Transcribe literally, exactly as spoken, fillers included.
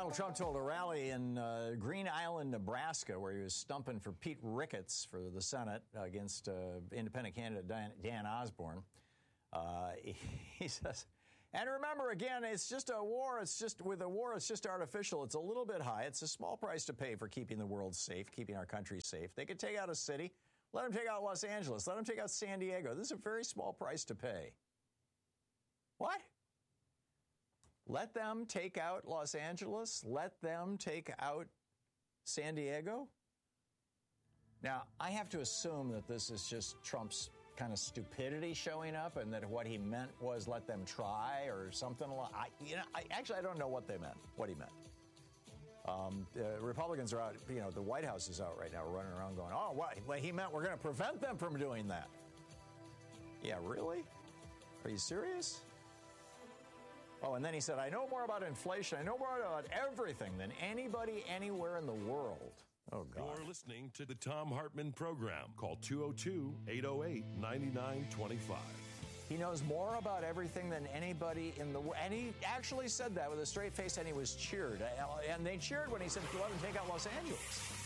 Donald Trump told a rally in uh, Green Island, Nebraska, where he was stumping for Pete Ricketts for the Senate against uh, independent candidate Dan, Dan Osborne. Uh, he, he says, and remember, again, it's just a war. It's just with a war, it's just artificial. It's a little bit high. It's a small price to pay for keeping the world safe, keeping our country safe. They could take out a city. Let them take out Los Angeles. Let them take out San Diego. This is a very small price to pay. What? Let them take out Los Angeles? Let them take out San Diego? Now, I have to assume that this is just Trump's kind of stupidity showing up and that what he meant was let them try or something. I, you know, I, actually, I don't know what they meant, what he meant. Um, the Republicans are out, you know, the White House is out right now running around going, oh, what? Well, he meant we're going to prevent them from doing that. Yeah, really? Are you serious? Oh, and then he said, I know more about inflation. I know more about everything than anybody anywhere in the world. Oh, God. You're listening to the Thom Hartmann Program. Call two oh two, eight oh eight, nine nine two five. He knows more about everything than anybody in the world. And he actually said that with a straight face, and he was cheered. And they cheered when he said, let him take out Los Angeles.